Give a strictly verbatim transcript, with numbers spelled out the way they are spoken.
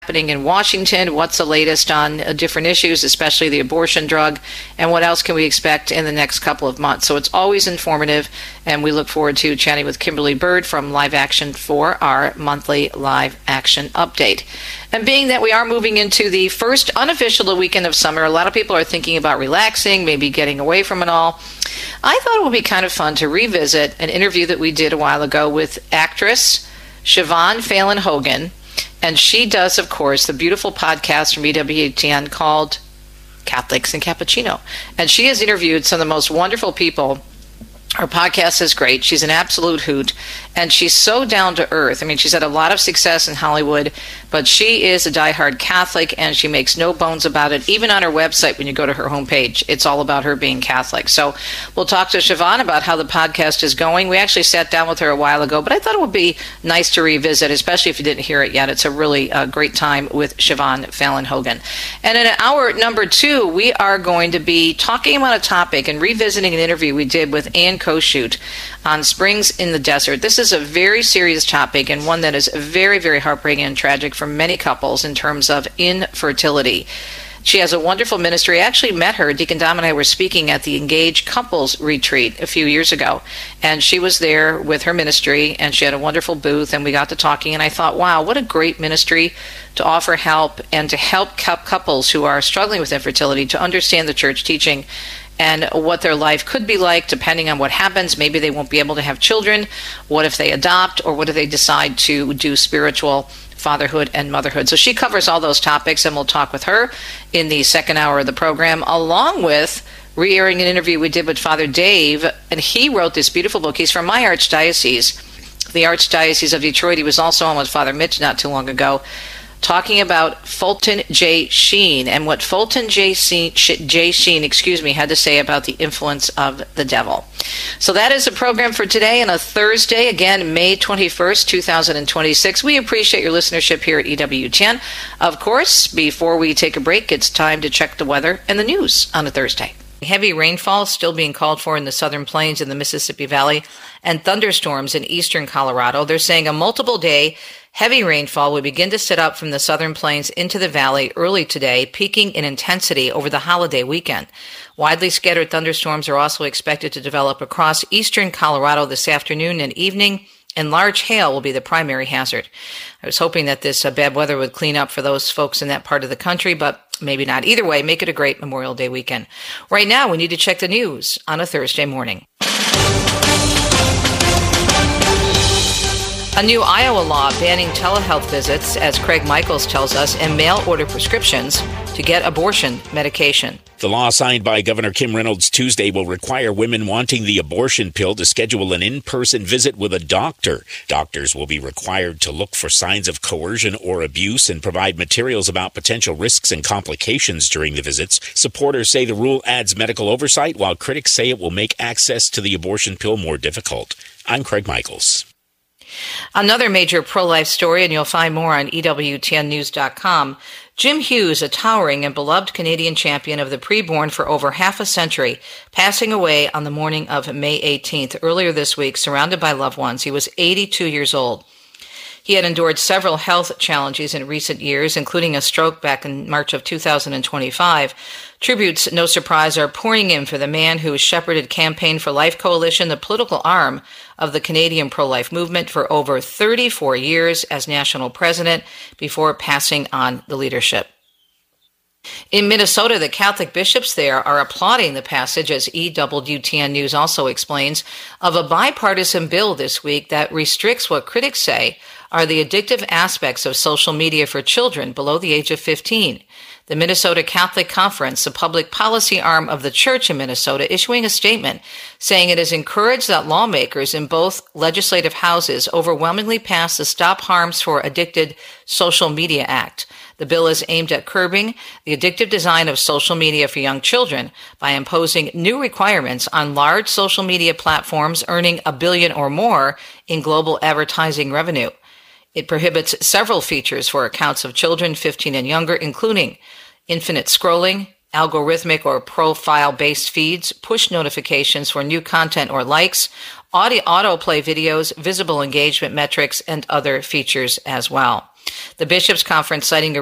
happening in Washington, what's the latest on uh, different issues, especially the abortion drug, and what else can we expect in the next couple of months. So it's always informative, and we look forward to chatting with Kimberly Bird from Live Action for our monthly Live Action update. And being that we are moving into the first unofficial weekend of summer, a lot of people are thinking about relaxing, maybe getting away from it all. I thought it would be kind of fun to revisit an interview that we did a while ago with actress Siobhan Phelan Hogan. And she does, of course, the beautiful podcast from E W T N called Catholics and Cappuccino. And she has interviewed some of the most wonderful people. Her podcast is great. She's an absolute hoot. And she's so down to earth. I mean, she's had a lot of success in Hollywood, but she is a diehard Catholic, and she makes no bones about it. Even on her website, when you go to her homepage, it's all about her being Catholic. So we'll talk to Siobhan about how the podcast is going. We actually sat down with her a while ago, but I thought it would be nice to revisit, especially if you didn't hear it yet. It's a really uh, great time with Siobhan Phelan Hogan. And in hour number two, we are going to be talking about a topic and revisiting an interview we did with Ann Koshut on Springs in the Desert. This is a very serious topic, and one that is very, very heartbreaking and tragic for many couples in terms of infertility. She has a wonderful ministry. I actually met her. Deacon Dom and I were speaking at the Engaged Couples Retreat a few years ago, and she was there with her ministry, and she had a wonderful booth, and we got to talking, and I thought, wow, what a great ministry to offer help and to help couples who are struggling with infertility to understand the church teaching and what their life could be like depending on what happens. Maybe they won't be able to have children. What if they adopt, or what if they decide to do spiritual fatherhood and motherhood? So she covers all those topics, and we'll talk with her in the second hour of the program, along with re-airing an interview we did with Father Dave, and he wrote this beautiful book. He's from my archdiocese, the Archdiocese of Detroit. He was also on with Father Mitch not too long ago, talking about Fulton J. Sheen and what Fulton J. Sheen, J. Sheen, excuse me, had to say about the influence of the devil. So that is the program for today on a Thursday, again, May twenty-first, two thousand twenty-six. We appreciate your listenership here at E W T N. Of course, before we take a break, it's time to check the weather and the news on a Thursday. Heavy rainfall still being called for in the southern plains in the Mississippi Valley, and thunderstorms in eastern Colorado. They're saying a multiple day heavy rainfall will begin to set up from the southern plains into the valley early today, peaking in intensity over the holiday weekend. Widely scattered thunderstorms are also expected to develop across eastern Colorado this afternoon and evening, and large hail will be the primary hazard. I was hoping that this uh, bad weather would clean up for those folks in that part of the country, but maybe not. Either way, make it a great Memorial Day weekend. Right now, we need to check the news on a Thursday morning. A new Iowa law banning telehealth visits, as Craig Michaels tells us, and mail-order prescriptions to get abortion medication. The law signed by Governor Kim Reynolds Tuesday will require women wanting the abortion pill to schedule an in-person visit with a doctor. Doctors will be required to look for signs of coercion or abuse and provide materials about potential risks and complications during the visits. Supporters say the rule adds medical oversight, while critics say it will make access to the abortion pill more difficult. I'm Craig Michaels. Another major pro-life story, and you'll find more on E W T N news dot com. Jim Hughes, a towering and beloved Canadian champion of the preborn for over half a century, passing away on the morning of May eighteenth, earlier this week, surrounded by loved ones. He was eighty-two years old. He had endured several health challenges in recent years, including a stroke back in March of two thousand twenty-five. Tributes, no surprise, are pouring in for the man who shepherded Campaign for Life Coalition, the political arm of the Canadian pro-life movement, for over thirty-four years as national president before passing on the leadership. In Minnesota, the Catholic bishops there are applauding the passage, as E W T N News also explains, of a bipartisan bill this week that restricts what critics say are the addictive aspects of social media for children below the age of fifteen. The Minnesota Catholic Conference, the public policy arm of the church in Minnesota, issuing a statement saying it has encouraged that lawmakers in both legislative houses overwhelmingly pass the Stop Harms for Addicted Social Media Act. The bill is aimed at curbing the addictive design of social media for young children by imposing new requirements on large social media platforms earning a billion or more in global advertising revenue. It prohibits several features for accounts of children fifteen and younger, including infinite scrolling, algorithmic or profile-based feeds, push notifications for new content or likes, audio autoplay videos, visible engagement metrics, and other features as well. The Bishops' Conference, citing a